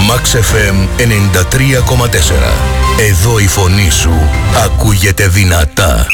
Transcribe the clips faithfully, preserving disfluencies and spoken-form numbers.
Max εφ εμ ενενήντα τρία κόμμα τέσσερα. Εδώ η φωνή σου ακούγεται δυνατά.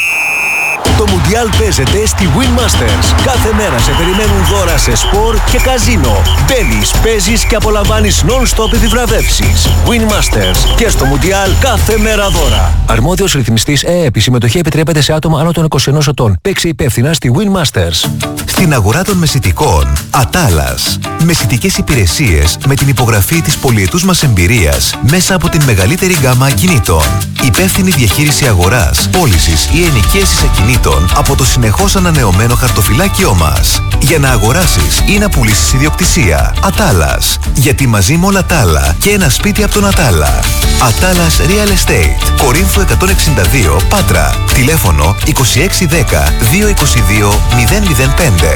Το Μουντιάλ παίζεται στη Win Masters. Κάθε μέρα σε περιμένουν δώρα σε σπορ και καζίνο. Μπαίνεις, παίζεις και απολαμβάνεις non-stop επιβραβεύσεις. Win Masters και στο Μουντιάλ κάθε μέρα δώρα. Αρμόδιος ρυθμιστής ΕΕΠ. Η συμμετοχή επιτρέπεται σε άτομα άνω των είκοσι ενός ετών. Παίξε υπεύθυνα στη Win Masters. Στην αγορά των μεσητικών, Ατάλας. Μεσητικές υπηρεσίες με την υπογραφή της πολυετούς μας εμπειρίας μέσα από την μεγαλύτερη γκάμα ακινήτων. Υπεύθυνη διαχείριση αγοράς, πώλησης ή ενοικίασης ακινήτων από το συνεχώς ανανεωμένο χαρτοφυλάκιό μας. Για να αγοράσεις ή να πουλήσεις ιδιοκτησία. Ατάλας. Γιατί μαζί με όλα τα άλλα και ένα σπίτι από τον Ατάλα. Ατάλας Real Estate. Κορίνθου εκατόν εξήντα δύο, Πάτρα. Τηλέφωνο είκοσι έξι δέκα δύο είκοσι δύο μηδέν μηδέν πέντε.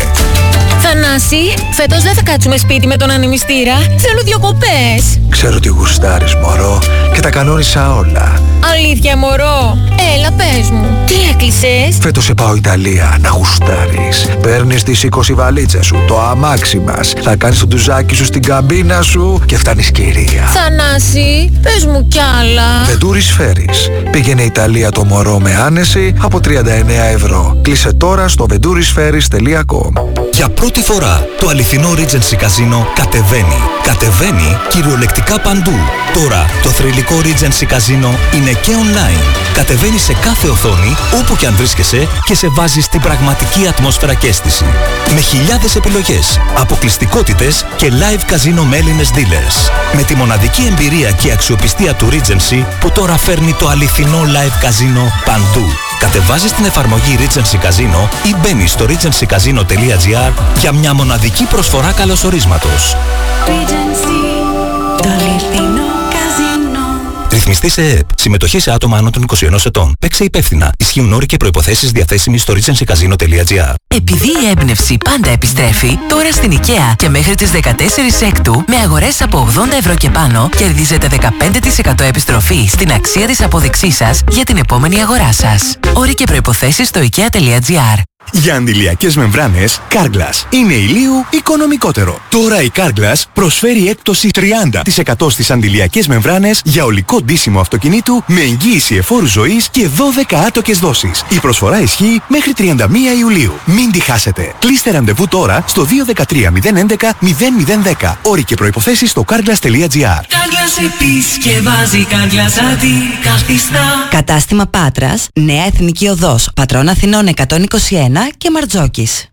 Θανάση, φέτος δεν θα κάτσουμε σπίτι με τον ανεμιστήρα. Θέλω διακοπές. Ξέρω τι γουστάρεις, μωρό, και τα κανόνισα όλα. Αλήθεια, μωρό. Έλα, πες μου. Τι έκλεισες? Φέτος σε πάω Ιταλία να γουστάρεις. Παίρνεις τις είκοσι βαλίτσες σου, το αμάξι μας. Θα κάνεις το ντουζάκι σου στην καμπίνα σου και φτάνεις κυρία. Θανάση, πες μου κι άλλα. Ventouris Ferries. Πήγαινε Ιταλία το μωρό με άνεση από τριάντα εννέα ευρώ. Κλείσε τώρα στο ventouris ferries τελεία com. Για πρώτη φορά το αληθινό Regency Casino κατεβαίνει. Κατεβαίνει κυριολεκτικά παντού. Τώρα το θρυλικό Regency Casino είναι και online. Κατεβαίνει σε κάθε οθόνη, όπου και αν βρίσκεσαι, και σε βάζει στην πραγματική ατμόσφαιρα και αίσθηση. Με χιλιάδες επιλογές, αποκλειστικότητες και live casino με Έλληνες dealers. Με τη μοναδική εμπειρία και αξιοπιστία του Regency που τώρα φέρνει το αληθινό live casino παντού. Κατεβάζεις την εφαρμογή Regency Casino ή μπαίνεις στο regency casino τελεία gr για μια μοναδική προσφορά καλωσορίσματος. Regency, το αληθινό καζίνο. Ρυθμιστής ΕΕΠ. Συμμετοχή σε άτομα άνω των είκοσι ενός ετών. Παίξε υπεύθυνα. Ισχύουν όροι και προϋποθέσεις διαθέσιμοι στο regency casino τελεία gr. Επειδή η έμπνευση πάντα επιστρέφει, τώρα στην IKEA και μέχρι τις δεκατέσσερις Έκτου με αγορές από ογδόντα ευρώ και πάνω κερδίζετε δεκαπέντε τοις εκατό επιστροφή στην αξία της απόδειξής σας για την επόμενη αγορά σας. Όροι και προϋποθέσεις στο ikea τελεία gr. Για αντιλιακές μεμβράνες, Carglass είναι ηλίου οικονομικότερο. Τώρα η Carglass προσφέρει έκπτωση τριάντα τοις εκατό στις αντιλιακές μεμβράνες για ολικό ντύσιμο αυτοκινήτου με εγγύηση εφόρου ζωής και δώδεκα άτοκες δόσεις. Η προσφορά ισχύει μέχρι τριάντα μία Ιουλίου. Μην τη χάσετε. Κλείστε ραντεβού τώρα στο δύο ένα τρία μηδέν έντεκα μηδέν μηδέν δέκα. Όροι και προϋποθέσεις στο carglass τελεία gr. Carglass επισκευάζει, Carglass αντικαθιστά. Κατάστημα Πάτρας, Νέα Εθνική Οδός, Πατρών Αθηνών εκατόν είκοσι ένα και Μαρτζόκης.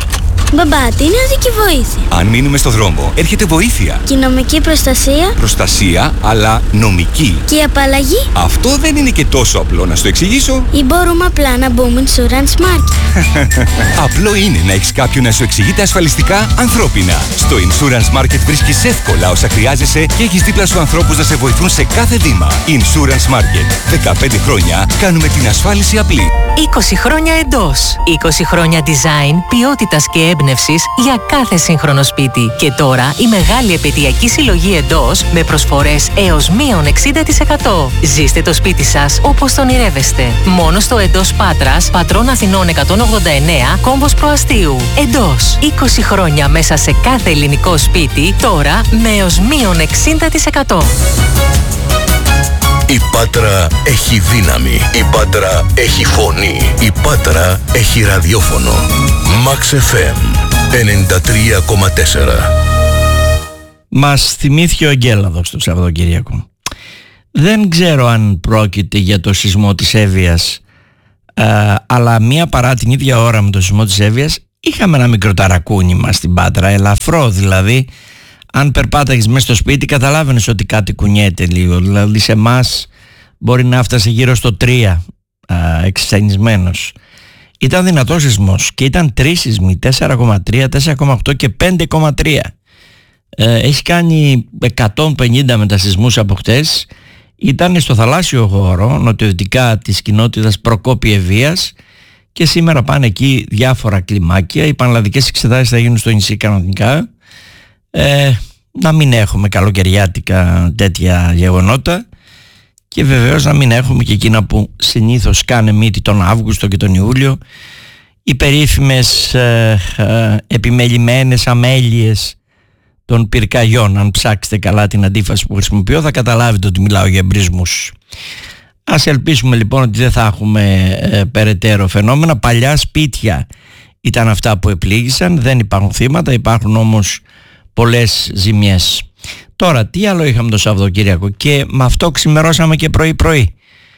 Μπαμπά, τι είναι οδική βοήθεια? Αν μείνουμε στο δρόμο, έρχεται βοήθεια. Και η νομική προστασία? Προστασία, αλλά νομική. Και η απαλλαγή? Αυτό δεν είναι και τόσο απλό, να σου το εξηγήσω. Ή μπορούμε απλά να μπούμε Insurance Market? Απλό είναι να έχεις κάποιον να σου εξηγεί τα ασφαλιστικά ανθρώπινα. Στο Insurance Market βρίσκεις εύκολα όσα χρειάζεσαι και έχεις δίπλα σου ανθρώπους να σε βοηθούν σε κάθε βήμα. Insurance Market. δεκαπέντε χρόνια κάνουμε την ασφάλιση απλή. είκοσι χρόνια εντός. είκοσι χρόνια design, ποιότητας και έμπνευσης για κάθε σύγχρονο σπίτι. Και τώρα η μεγάλη επαιτειακή συλλογή εντός με προσφορές έως μείον εξήντα τοις εκατό. Ζήστε το σπίτι σας όπως το ονειρεύεστε. Μόνο στο εντός Πάτρας, Πατρών Αθηνών εκατόν ογδόντα εννέα, κόμβος Προαστίου. Εντός. είκοσι χρόνια μέσα σε κάθε ελληνικό σπίτι, τώρα με έως μείον εξήντα τοις εκατό. Η Πάτρα έχει δύναμη. Η Πάτρα έχει φωνή. Η Πάτρα έχει ραδιόφωνο. Max εφ εμ ενενήντα τρία κόμμα τέσσερα. Μας θυμήθηκε ο Αγγέλαδος το Σαββατοκύριακο. Δεν ξέρω αν πρόκειται για το σεισμό της Εύβοιας, ε, αλλά μία παρά την ίδια ώρα με το σεισμό της Εύβοιας είχαμε ένα μικρό ταρακούνι μας στην Πάτρα, ελαφρό δηλαδή. Αν περπάταγες μέσα στο σπίτι καταλάβαινες ότι κάτι κουνιέται λίγο, δηλαδή σε εμάς μπορεί να έφτασε γύρω στο τρία, εξασθενισμένος. Ήταν δυνατός σεισμός και ήταν τρεις σεισμοί, τέσσερα κόμμα τρία, τέσσερα κόμμα οκτώ και πέντε κόμμα τρία. Ε, έχει κάνει εκατόν πενήντα μετασεισμούς από χτες. Ήταν στο θαλάσσιο χώρο, νοτιοδυτικά της κοινότητας Προκόπη Ευβοίας, και σήμερα πάνε εκεί διάφορα κλιμάκια. Οι πανελλαδικές εξετάσεις θα γίνουν στο νησί κανονικά. Ε, να μην έχουμε καλοκαιριάτικα τέτοια γεγονότα και βεβαίως να μην έχουμε και εκείνα που συνήθως κάνε μύτη τον Αύγουστο και τον Ιούλιο, οι περίφημες ε, ε, επιμελημένες αμέλειες των πυρκαγιών. Αν ψάξετε καλά την αντίφαση που χρησιμοποιώ θα καταλάβετε ότι μιλάω για εμπρισμούς. Ας ελπίσουμε λοιπόν ότι δεν θα έχουμε ε, περαιτέρω φαινόμενα. Παλιά σπίτια ήταν αυτά που επλήγησαν, δεν υπάρχουν θύματα, υπάρχουν όμως πολλές ζημιές. Τώρα τι άλλο είχαμε το Σαββατοκύριακο, και με αυτό ξημερώσαμε και πρωί πρωί.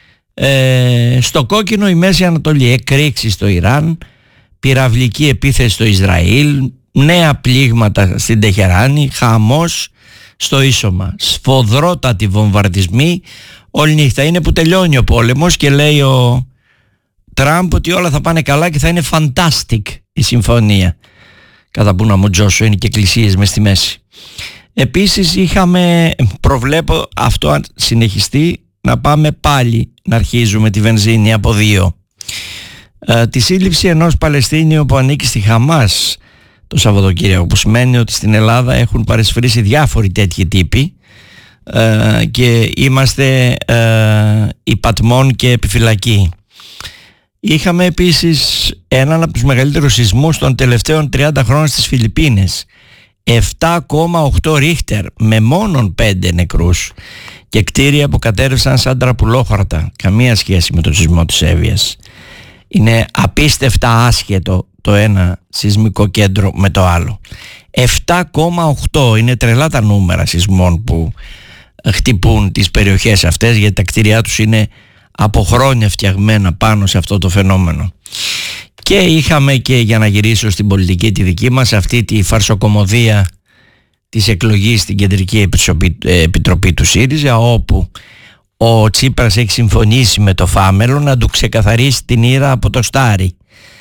Ε, στο κόκκινο η Μέση Ανατολή, εκρήξεις στο Ιράν, πυραυλική επίθεση στο Ισραήλ, νέα πλήγματα στην Τεχεράνη, χαμός στο Ίσωμα, σφοδρότατοι βομβαρδισμοί όλη νύχτα. Είναι που τελειώνει ο πόλεμος και λέει ο Τραμπ ότι όλα θα πάνε καλά και θα είναι fantastic η συμφωνία. Κατά που να μου τζώσω, είναι και εκκλησίες μες στη μέση. Επίσης είχαμε, προβλέπω αυτό αν συνεχιστεί, να πάμε πάλι να αρχίζουμε τη βενζίνη από δύο. Ε, τη σύλληψη ενός Παλαιστίνιου που ανήκει στη Χαμάς το Σαββατοκύριακο, που σημαίνει ότι στην Ελλάδα έχουν παρεσφρήσει διάφοροι τέτοιοι τύποι ε, και είμαστε ε, υπατμών και επιφυλακή. Είχαμε επίσης έναν από τους μεγαλύτερους σεισμούς των τελευταίων τριάντα χρόνων στις Φιλιππίνες, επτά κόμμα οκτώ ρίχτερ, με μόνον πέντε νεκρούς, και κτίρια που κατέρευσαν σαν τραπουλόχαρτα. Καμία σχέση με τον σεισμό της Εύβοιας. Είναι απίστευτα άσχετο το ένα σεισμικό κέντρο με το άλλο. επτά κόμμα οκτώ είναι τρελά τα νούμερα σεισμών που χτυπούν τις περιοχές αυτές, γιατί τα κτίρια τους είναι από χρόνια φτιαγμένα πάνω σε αυτό το φαινόμενο. Και είχαμε, και για να γυρίσω στην πολιτική τη δική μας, αυτή τη φαρσοκομωδία της εκλογής στην Κεντρική Επιτροπή του ΣΥΡΙΖΑ, όπου ο Τσίπρας έχει συμφωνήσει με το Φάμελο να του ξεκαθαρίσει την ήρα από το στάρι,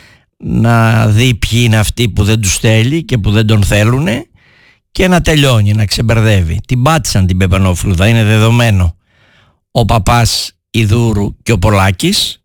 να δει ποιοι είναι αυτοί που δεν τους θέλει και που δεν τον θέλουν, και να τελειώνει, να ξεμπερδεύει. Την πάτησαν την Πεπανόφλουδα, είναι δεδομένο. Ο Παπάς, η Δούρου και ο Πολάκης,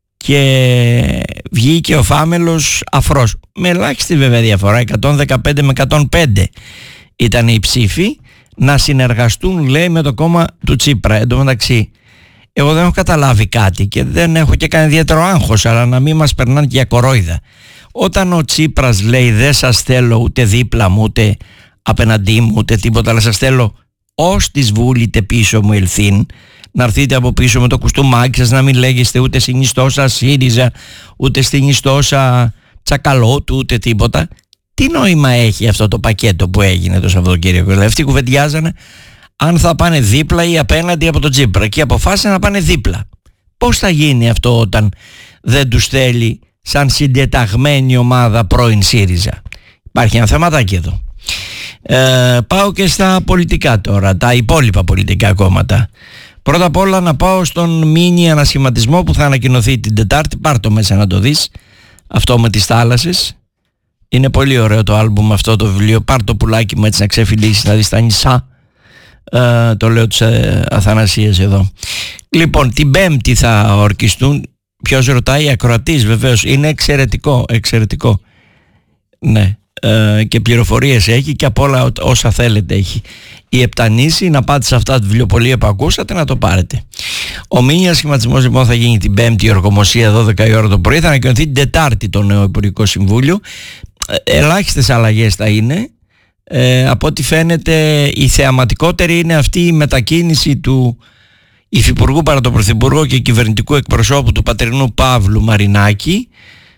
και βγήκε ο Φάμελος αφρός, με ελάχιστη βέβαια διαφορά, εκατόν δεκαπέντε με εκατόν πέντε ήταν οι ψήφοι, να συνεργαστούν, λέει, με το κόμμα του Τσίπρα. Εν τω μεταξύ, εγώ δεν έχω καταλάβει κάτι και δεν έχω και κανένα ιδιαίτερο άγχος, αλλά να μην μας περνάνε και για κορόιδα. Όταν ο Τσίπρας λέει δεν σας θέλω ούτε δίπλα μου, ούτε απέναντί μου, ούτε τίποτα, αλλά σας θέλω ως της βούλητε πίσω μου ελθύν, να έρθετε από πίσω με το κουστούμάκι σας, να μην λέγεστε ούτε συνιστόσα ΣΥΡΙΖΑ, ούτε συνιστόσα Τσακαλώτου, ούτε τίποτα. Τι νόημα έχει αυτό το πακέτο που έγινε το Σαββατοκύριακο? Δηλαδή αυτοί κουβεντιάζανε αν θα πάνε δίπλα ή απέναντι από τον Τσίπρα, και αποφάσισαν να πάνε δίπλα. Πώς θα γίνει αυτό όταν δεν τους θέλει σαν συντεταγμένη ομάδα πρώην ΣΥΡΙΖΑ? Υπάρχει ένα θεματάκι εδώ. Ε, πάω και στα πολιτικά τώρα, τα υπόλοιπα πολιτικά κόμματα. Πρώτα απ' όλα να πάω στον μίνι ανασχηματισμό που θα ανακοινωθεί την Τετάρτη. Πάρ' το μέσα να το δεις, αυτό με τις θάλασσες. Είναι πολύ ωραίο το άλμπουμ αυτό, το βιβλίο. Πάρ' το πουλάκι μου έτσι να ξεφυλίσεις, να δεις τα νησά. Ε, το λέω της ε, Αθανασίας εδώ. Λοιπόν, την Πέμπτη θα ορκιστούν. Ποιος ρωτάει? Ακροατής βεβαίως. Είναι εξαιρετικό, εξαιρετικό. Ναι. Ε, και πληροφορίες έχει και από όλα όσα θέλετε έχει. Η Επτανήση, να πάτε σε αυτά τα βιβλιοπωλεία που ακούσατε να το πάρετε. Ο μήνυα σχηματισμός λοιπόν θα γίνει την Πέμπτη, η ορκομοσία δώδεκα η ώρα το πρωί. Θα ανακοινωθεί την Τετάρτη το νέο Υπουργικό Συμβούλιο. Ε, ελάχιστες αλλαγές θα είναι. Ε, από ό,τι φαίνεται η θεαματικότερη είναι αυτή η μετακίνηση του Υφυπουργού παρά τον Πρωθυπουργό και κυβερνητικού εκπροσώπου του πατρινού Παύλου Μαρινάκη,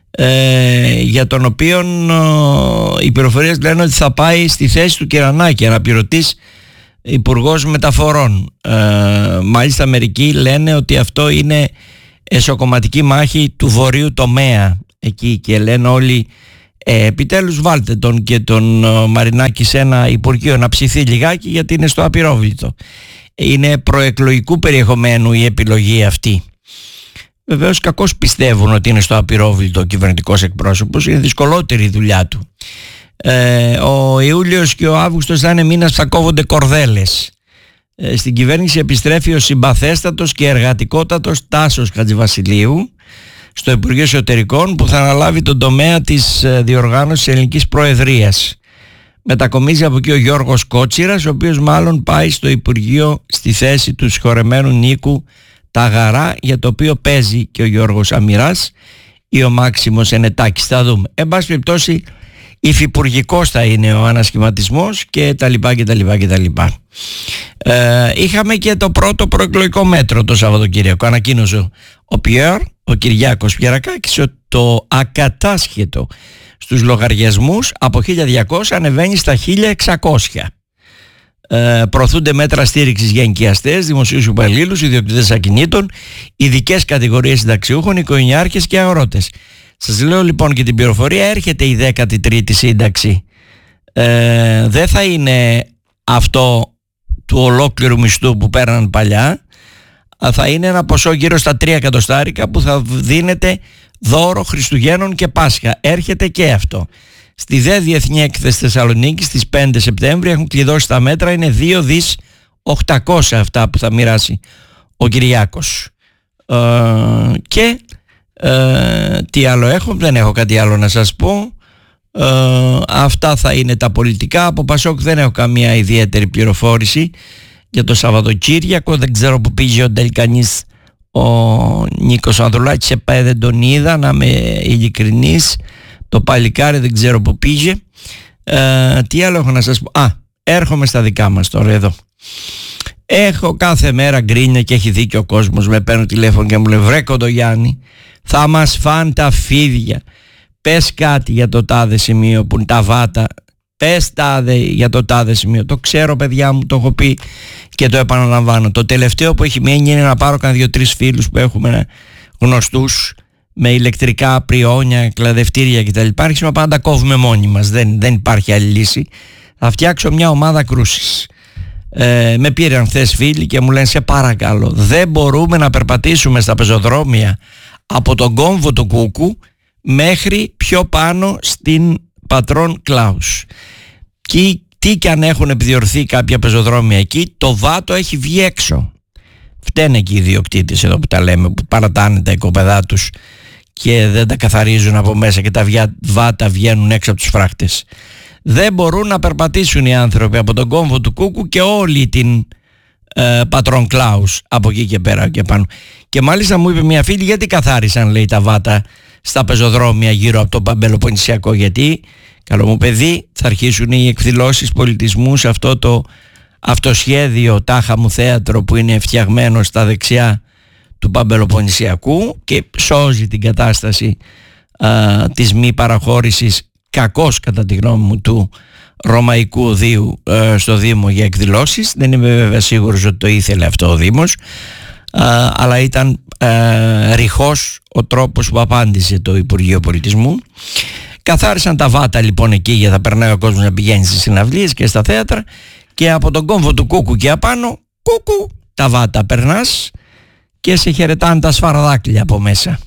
ε, για τον οποίο ε, οι πληροφορίες λένε ότι θα πάει στη θέση του Κερανάκη, αναπληρωτής υπουργός μεταφορών. Ε, μάλιστα μερικοί λένε ότι αυτό είναι εσωκομματική μάχη του βορείου τομέα εκεί, και λένε όλοι ε, επιτέλους βάλτε τον και τον ε, Μαρινάκη σε ένα υπουργείο να ψηθεί λιγάκι, γιατί είναι στο απειρόβλητο. Είναι προεκλογικού περιεχομένου η επιλογή αυτή. Βεβαίως κακώς πιστεύουν ότι είναι στο απειρόβλητο ο κυβερνητικός εκπρόσωπος, είναι δυσκολότερη η δουλειά του. Ε, ο Ιούλιος και ο Αύγουστος θα είναι μήνας που θα κόβονται κορδέλες. Ε, στην κυβέρνηση επιστρέφει ο συμπαθέστατος και εργατικότατος Τάσος Χατζηβασιλείου στο Υπουργείο Εσωτερικών, που θα αναλάβει τον τομέα της διοργάνωσης ελληνικής προεδρίας. Μετακομίζει από εκεί ο Γιώργος Κότσιρας, ο οποίος μάλλον πάει στο Υπουργείο στη θέση του συγχωρεμένου Νίκου Ταγαρά, για το οποίο παίζει και ο Γιώργος Αμυράς ή ο Μάξιμος Ενετάκης. Θα δούμε. Εν πάση περιπτώσει, υφυπουργικός θα είναι ο ανασχηματισμός και τα λοιπά και τα λοιπά και τα λοιπά. Ε, είχαμε και το πρώτο προεκλογικό μέτρο το Σαββατοκύριακο. Ανακοίνωσε ο Πιέρ, ο Κυριάκος Πιερακάκης, ότι το ακατάσχετο στους λογαριασμούς από χίλια διακόσια ανεβαίνει στα χίλια εξακόσια. Ε, προωθούνται μέτρα στήριξης για ενοικιαστές, δημοσίους υπαλλήλους, ιδιοκτήτες ακινήτων, ειδικές κατηγορίες συνταξιούχων, οικογενειάρχες και αγρότες. Σας λέω λοιπόν και την πληροφορία, έρχεται η δέκατη τρίτη σύνταξη. Ε, δεν θα είναι αυτό του ολόκληρου μισθού που πέραν παλιά, θα είναι ένα ποσό γύρω στα τρία εκατοστάρικα που θα δίνεται δώρο Χριστουγέννων και Πάσχα. Έρχεται και αυτό. Στη ΔΕ Διεθνή Έκθεση Θεσσαλονίκη στις πέντε Σεπτέμβρη έχουν κλειδώσει τα μέτρα, είναι δύο δις οκτακόσια αυτά που θα μοιράσει ο Κυριάκος. Ε, και ε, τι άλλο έχω, δεν έχω κάτι άλλο να σας πω. Ε, αυτά θα είναι τα πολιτικά. Από Πασόκ δεν έχω καμία ιδιαίτερη πληροφόρηση για το Σαββατοκύριακο. Δεν ξέρω που πήγε ο Ντελκανής ο Νίκος Ανδρουλάκης, επέ δεν τον είδα, να είμαι ειλικρινής. Το παλικάρι δεν ξέρω που πήγε. ε, Τι άλλο έχω να σας πω? Α, έρχομαι στα δικά μας τώρα εδώ. Έχω κάθε μέρα γκρίνια και έχει δίκιο ο κόσμος. Με παίρνω τηλέφωνο και μου λέει, βρε Κοντογιάννη, θα μας φάνε τα φίδια. Πες κάτι για το τάδε σημείο που είναι τα βάτα. Πες τάδε για το τάδε σημείο. Το ξέρω παιδιά μου, το έχω πει και το επαναλαμβάνω. Το τελευταίο που έχει μείνει είναι να πάρω κανένα δύο-τρεις φίλους που έχουμε γνωστούς με ηλεκτρικά πριόνια, κλαδευτήρια κτλ. Άρχισαμε να πάμε να τα κόβουμε μόνοι μας. Δεν, δεν υπάρχει άλλη λύση. Θα φτιάξω μια ομάδα κρούσης. Ε, με πήραν χθες φίλοι και μου λένε, σε παρακαλώ, δεν μπορούμε να περπατήσουμε στα πεζοδρόμια από τον κόμβο του Κούκου μέχρι πιο πάνω στην Πατρών Κλάους. Και τι κι αν έχουν επιδιορθεί κάποια πεζοδρόμια εκεί, το βάτο έχει βγει έξω. Φταίνε εκεί οι ιδιοκτήτες εδώ που τα λέμε, που παρατάνε τα οικοπεδά τους και δεν τα καθαρίζουν από μέσα και τα βάτα βγαίνουν έξω από τους φράχτες. Δεν μπορούν να περπατήσουν οι άνθρωποι από τον κόμβο του Κούκου και όλη την ε, Πατρών Κλάους από εκεί και πέρα και πάνω. Και μάλιστα μου είπε μια φίλη, γιατί καθάρισαν, λέει, τα βάτα στα πεζοδρόμια γύρω από το Πελοποννησιακό? Γιατί, καλό μου παιδί, θα αρχίσουν οι εκδηλώσεις πολιτισμού σε αυτό το αυτοσχέδιο τάχα μου θέατρο που είναι φτιαγμένο στα δεξιά του Παμπελοποννησιακού και σώζει την κατάσταση α, της μη παραχώρησης, κακώς κατά τη γνώμη μου, του Ρωμαϊκού Οδείου α, στο Δήμο για εκδηλώσεις. Δεν είμαι βέβαια σίγουρος ότι το ήθελε αυτό ο Δήμος, α, αλλά ήταν α, ρηχός ο τρόπος που απάντησε το Υπουργείο Πολιτισμού. Καθάρισαν τα βάτα λοιπόν εκεί για να περνάει ο κόσμος να πηγαίνει στις συναυλίες και στα θέατρα, και από τον κόμβο του Κούκου και απάνω, κούκου, τα βάτα περνάς και σε χαιρετάνε τα σφαρδάκλια από μέσα.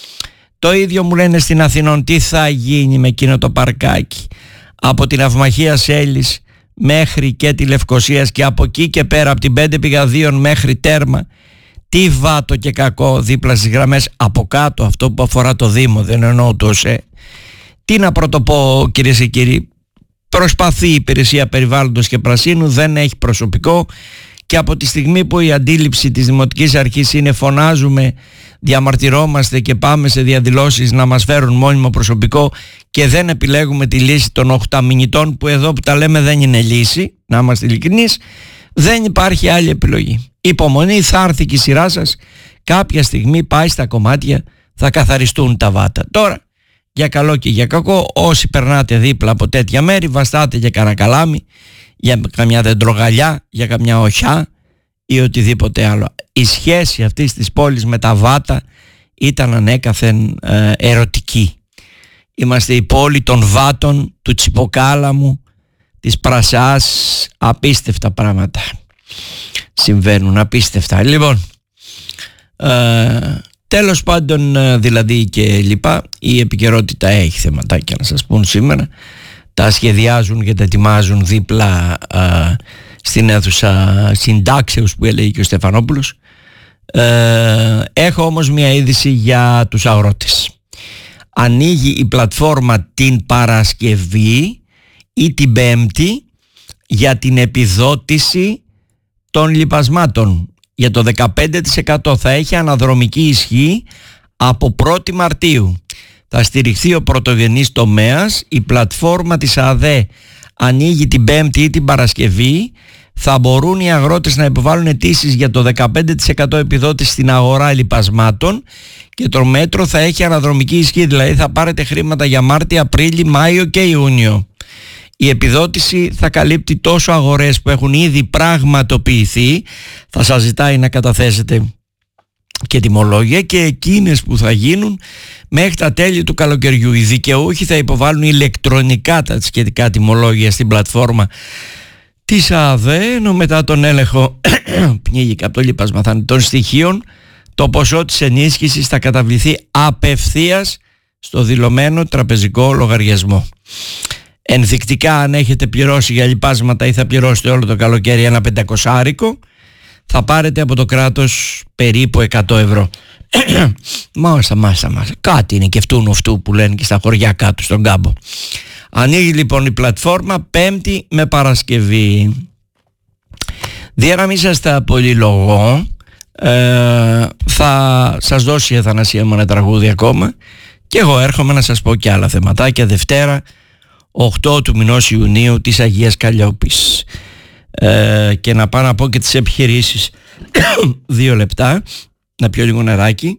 Το ίδιο μου λένε στην Αθηνών, τι θα γίνει με εκείνο το παρκάκι από την Αυμαχία Σέλης μέχρι και τη Λευκοσίας και από εκεί και πέρα από την Πέντε Πηγαδίων μέχρι Τέρμα. Τι βάτο και κακό δίπλα στις γραμμές από κάτω, αυτό που αφορά το Δήμο, δεν εννοώ το ΣΕ. Τι να πρωτοπώ κυρίες και κύριοι, προσπαθεί η Υπηρεσία Περιβάλλοντος και Πρασίνου, δεν έχει προσωπικό, και από τη στιγμή που η αντίληψη της Δημοτικής Αρχής είναι φωνάζουμε, διαμαρτυρόμαστε και πάμε σε διαδηλώσεις να μας φέρουν μόνιμο προσωπικό και δεν επιλέγουμε τη λύση των οχταμηνητών, που εδώ που τα λέμε δεν είναι λύση, να είμαστε ειλικρινείς, δεν υπάρχει άλλη επιλογή. Υπομονή, θα έρθει και η σειρά σας, κάποια στιγμή πάει στα κομμάτια, θα καθαριστούν τα βάτα. Τώρα, για καλό και για κακό, όσοι περνάτε δίπλα από τέτοια μέρη, βαστάτε για καρακαλάμι, για καμιά δεντρογαλιά, για καμιά οχιά ή οτιδήποτε άλλο. Η σχέση αυτής της πόλης με τα βάτα ήταν ανέκαθεν ε, ερωτική. Είμαστε η πόλη των βάτων, του Τσιποκάλαμου, της Πρασάς, απίστευτα πράγματα συμβαίνουν, απίστευτα. Λοιπόν, ε, τέλος πάντων, δηλαδή και λοιπά, η επικαιρότητα έχει θεματάκια να σας πούν σήμερα. Τα σχεδιάζουν και τα ετοιμάζουν δίπλα α, στην αίθουσα συντάξεως που έλεγε και ο Στεφανόπουλος. Ε, έχω όμως μια είδηση για τους αγρότες. Ανοίγει η πλατφόρμα την Παρασκευή ή την Πέμπτη για την επιδότηση των λιπασμάτων. Για το δεκαπέντε τοις εκατό θα έχει αναδρομική ισχύ από πρώτη Μαρτίου. θα στηριχθεί ο πρωτογενής τομέας. Η πλατφόρμα της ΑΔΕ ανοίγει την Πέμπτη ή την Παρασκευή. Θα μπορούν οι αγρότες να υποβάλουν αιτήσεις για το δεκαπέντε τοις εκατό επιδότηση στην αγορά λιπασμάτων και το μέτρο θα έχει αναδρομική ισχύ, δηλαδή θα πάρετε χρήματα για Μάρτιο, Απρίλιο, Μάιο και Ιούνιο. Η επιδότηση θα καλύπτει τόσο αγορές που έχουν ήδη πραγματοποιηθεί, θα σας ζητάει να καταθέσετε και τιμολόγια, και εκείνες που θα γίνουν μέχρι τα τέλη του καλοκαιριού. Οι δικαιούχοι θα υποβάλουν ηλεκτρονικά τα σχετικά τιμολόγια στην πλατφόρμα της ΑΔΕ, ενώ μετά τον έλεγχο πνίγηκα από το λίπασμα των στοιχείων, το ποσό της ενίσχυσης θα καταβληθεί απευθείας στο δηλωμένο τραπεζικό λογαριασμό. Ενδεικτικά, αν έχετε πληρώσει για λιπάσματα ή θα πληρώσετε όλο το καλοκαίρι ένα πεντακοσάρικο, θα πάρετε από το κράτος περίπου εκατό ευρώ. Μάσα, μάσα, μάσα. Κάτι είναι και αυτού αυτού που λένε και στα χωριά κάτω στον κάμπο. Ανοίγει λοιπόν η πλατφόρμα Πέμπτη με Παρασκευή. Για να μην σας τα πολυλογώ, ε, θα σας δώσει η Αθανασία μου ένα τραγούδι ακόμα και εγώ έρχομαι να σας πω και άλλα θεματάκια. Δευτέρα οκτώ του μηνός Ιουνίου της Αγίας Καλλιόπης. Ε, και να πάω να πω και τις επιχειρήσεις. Δύο λεπτά να πιω λίγο νεράκι.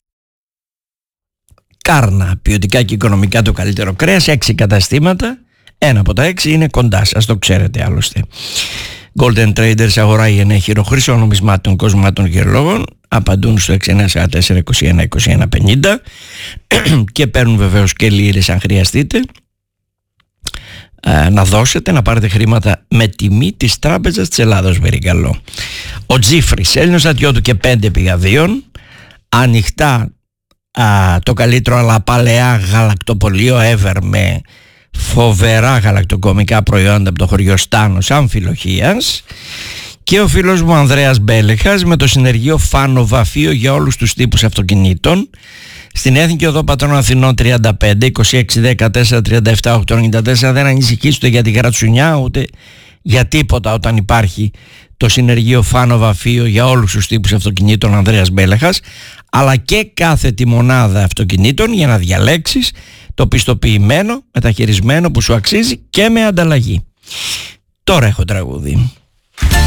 Κάρνα, ποιοτικά και οικονομικά το καλύτερο κρέας, έξι καταστήματα, ένα από τα έξι είναι κοντά σας, το ξέρετε άλλωστε. Golden Traders, αγορά ή ενέχειρο χρυσών νομισμάτων, κοσμάτων και λόγων, απαντούν στο έξι εννιά σαράντα τέσσερα είκοσι ένα είκοσι ένα πενήντα και παίρνουν βεβαίως και λίρες αν χρειαστείτε. Να δώσετε, να πάρετε χρήματα με τιμή της Τράπεζας της Ελλάδος, περικαλώ. Ο Τζίφρης, Έλληνος στρατιώτου και πέντε πηγαδίων, ανοιχτά α, το καλύτερο αλλά παλαιά γαλακτοπωλείο ever με φοβερά γαλακτοκομικά προϊόντα από το χωριό Στάνος Αμφιλοχίας, και ο φίλος μου Ανδρέας Μπέλεχας με το συνεργείο Φάνο Βαφείο για όλους τους τύπους αυτοκινήτων στην Εθνική Οδό Πατρών Αθηνών τριάντα πέντε, είκοσι έξι δεκατέσσερα τριάντα επτά οκτακόσια ενενήντα τέσσερα. Δεν ανησυχήσετε για τη γρατσουνιά ούτε για τίποτα όταν υπάρχει το συνεργείο Φάνο Βαφείο για όλους τους τύπους αυτοκινήτων Ανδρέας Μπέλεχας, αλλά και κάθε τη μονάδα αυτοκινήτων για να διαλέξεις το πιστοποιημένο, μεταχειρισμένο που σου αξίζει και με ανταλλαγή. Τώρα έχω τραγούδι.